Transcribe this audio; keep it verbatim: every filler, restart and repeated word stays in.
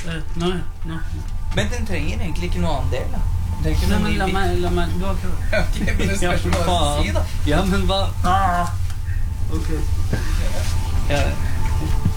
Nå, nå. Men den trenger egentlig ikke noe annen del, da. Nei, men la meg, la meg, du har ikke... Ok, men det spørs hva du sier, da. Ja, men hva... Ah. Ok. Ja.